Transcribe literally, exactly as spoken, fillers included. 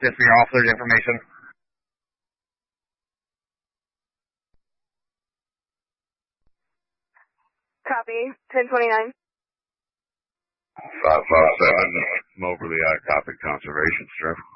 just for your officer's information. Copy. ten twenty-nine. five five seven, Moberly, I copy conservation, sir.